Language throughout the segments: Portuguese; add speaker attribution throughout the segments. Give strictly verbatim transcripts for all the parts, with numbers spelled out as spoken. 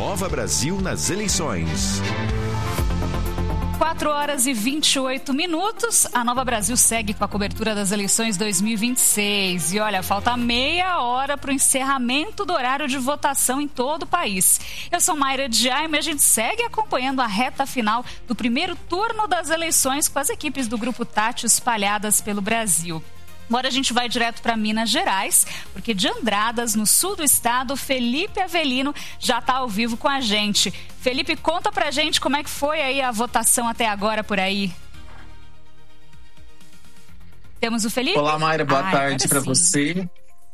Speaker 1: Nova Brasil nas eleições.
Speaker 2: quatro horas e vinte e oito minutos. A Nova Brasil segue com a cobertura das eleições dois mil e vinte e seis. E olha, falta meia hora para o encerramento do horário de votação em todo o país. Eu sou Mayra de Jaime e a gente segue acompanhando a reta final do primeiro turno das eleições com as equipes do Grupo Tati espalhadas pelo Brasil. Agora a gente vai direto para Minas Gerais, porque de Andradas, no sul do estado, Felipe Avelino já está ao vivo com a gente. Felipe, conta pra gente como é que foi aí a votação até agora por aí. Temos o Felipe?
Speaker 3: Olá, Mayra, boa
Speaker 2: Ai,
Speaker 3: tarde para você.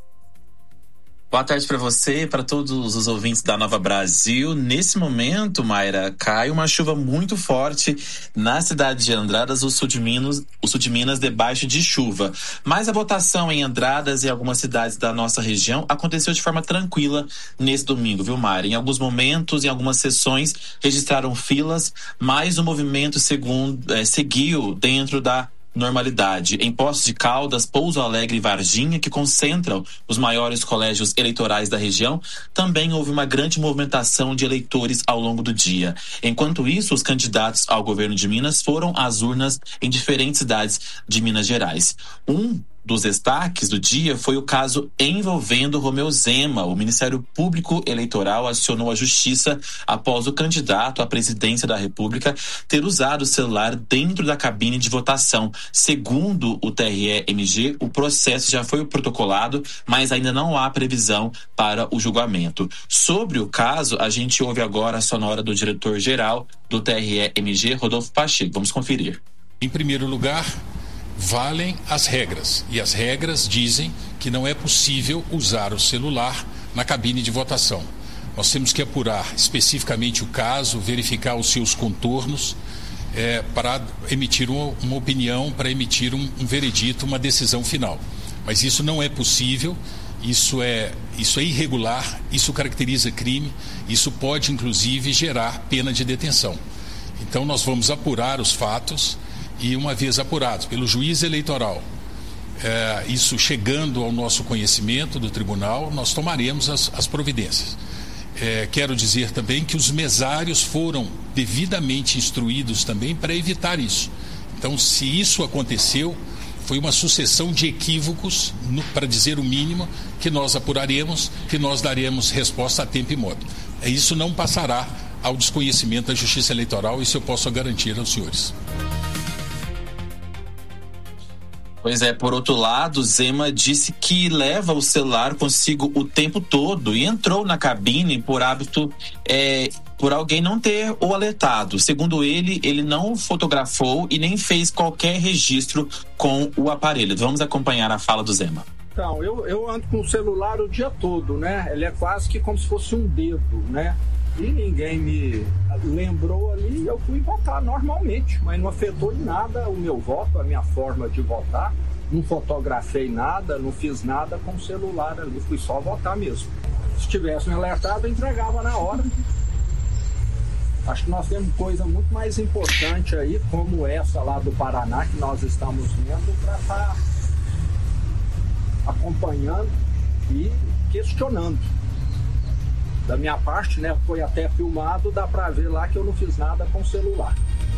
Speaker 3: Boa tarde para você e para todos os ouvintes da Nova Brasil. Nesse momento, Mayra, cai uma chuva muito forte na cidade de Andradas, o sul de Minas, o sul de Minas debaixo de chuva. Mas a votação em Andradas e algumas cidades da nossa região aconteceu de forma tranquila nesse domingo, viu, Mayra? Em alguns momentos, em algumas sessões, registraram filas, mas o movimento segundo, é, seguiu dentro da normalidade. Em Poços de Caldas, Pouso Alegre e Varginha, que concentram os maiores colégios eleitorais da região, também houve uma grande movimentação de eleitores ao longo do dia. Enquanto isso, os candidatos ao governo de Minas foram às urnas em diferentes cidades de Minas Gerais. Um dos destaques do dia foi o caso envolvendo Romeu Zema. O Ministério Público Eleitoral acionou a justiça após o candidato à presidência da República ter usado o celular dentro da cabine de votação. Segundo o T R E M G, o processo já foi protocolado, mas ainda não há previsão para o julgamento. Sobre o caso, a gente ouve agora a sonora do diretor-geral do T R E M G, Rodolfo Pacheco. Vamos conferir.
Speaker 4: Em primeiro lugar, valem as regras, e as regras dizem que não é possível usar o celular na cabine de votação. Nós temos que apurar especificamente o caso, verificar os seus contornos, é, para emitir uma, uma opinião, para emitir um, um veredito, uma decisão final. Mas isso não é possível, isso é, isso é irregular, isso caracteriza crime, isso pode inclusive gerar pena de detenção. Então nós vamos apurar os fatos. E uma vez apurados pelo juiz eleitoral, é, isso chegando ao nosso conhecimento do tribunal, nós tomaremos as, as providências. É, quero dizer também que os mesários foram devidamente instruídos também para evitar isso. Então, se isso aconteceu, foi uma sucessão de equívocos, para dizer o mínimo, que nós apuraremos, que nós daremos resposta a tempo e modo. Isso não passará ao desconhecimento da Justiça Eleitoral, isso eu posso garantir aos senhores.
Speaker 3: Pois é, por outro lado, Zema disse que leva o celular consigo o tempo todo e entrou na cabine por hábito, é, por alguém não ter o alertado. Segundo ele, ele não fotografou e nem fez qualquer registro com o aparelho. Vamos acompanhar a fala do Zema.
Speaker 5: Então, eu, eu ando com o celular o dia todo, né? Ele é quase que como se fosse um dedo, né? E ninguém me lembrou ali e eu fui votar normalmente, mas não afetou em nada o meu voto, a minha forma de votar. Não fotografei nada, não fiz nada com o celular ali, fui só votar mesmo. Se tivesse me alertado, eu entregava na hora. Acho que nós temos coisa muito mais importante aí, como essa lá do Paraná, que nós estamos vendo, para estar acompanhando e questionando. Da minha parte, né, foi até filmado, dá pra ver lá que eu não fiz nada com o celular.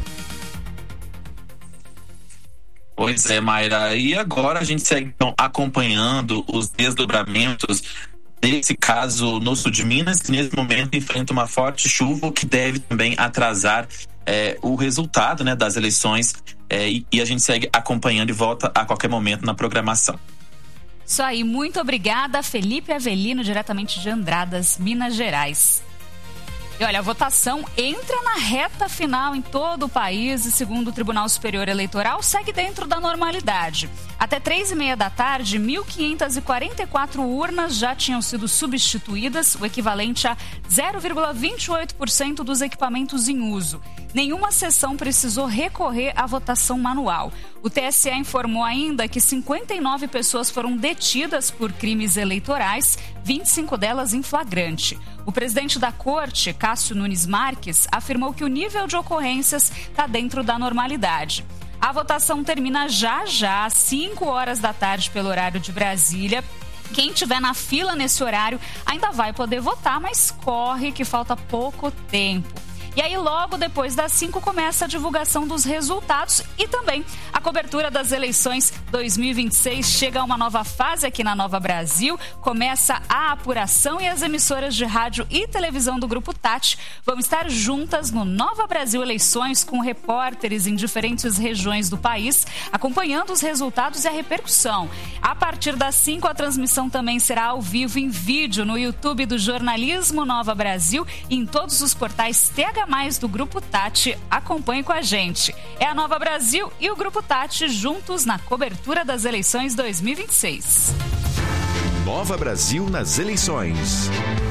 Speaker 3: Pois é, Mayra. E agora a gente segue então, acompanhando os desdobramentos desse caso no sul de Minas, que nesse momento enfrenta uma forte chuva, que deve também atrasar é, o resultado, né, das eleições. É, e, e a gente segue acompanhando e volta a qualquer momento na programação.
Speaker 2: Isso aí, muito obrigada, Felipe Avelino, diretamente de Andradas, Minas Gerais. E olha, a votação entra na reta final em todo o país e, segundo o Tribunal Superior Eleitoral, segue dentro da normalidade. Até três e meia da tarde, mil quinhentas e quarenta e quatro urnas já tinham sido substituídas, o equivalente a zero vírgula vinte e oito por cento dos equipamentos em uso. Nenhuma sessão precisou recorrer à votação manual. O T S E informou ainda que cinquenta e nove pessoas foram detidas por crimes eleitorais, vinte e cinco delas em flagrante. O presidente da Corte, Cássio Nunes Marques, afirmou que o nível de ocorrências está dentro da normalidade. A votação termina já já, às cinco horas da tarde, pelo horário de Brasília. Quem estiver na fila nesse horário ainda vai poder votar, mas corre que falta pouco tempo. E aí, logo depois das cinco, começa a divulgação dos resultados e também a cobertura das eleições dois mil e vinte e seis. Chega a uma nova fase aqui na Nova Brasil, começa a apuração e as emissoras de rádio e televisão do Grupo Tati vão estar juntas no Nova Brasil Eleições com repórteres em diferentes regiões do país, acompanhando os resultados e a repercussão. A partir das cinco, a transmissão também será ao vivo em vídeo no YouTube do Jornalismo Nova Brasil e em todos os portais T H mais do Grupo Tati. Acompanhe com a gente. É a Nova Brasil e o Grupo Tati juntos na cobertura das eleições dois mil e vinte e seis.
Speaker 1: Nova Brasil nas eleições.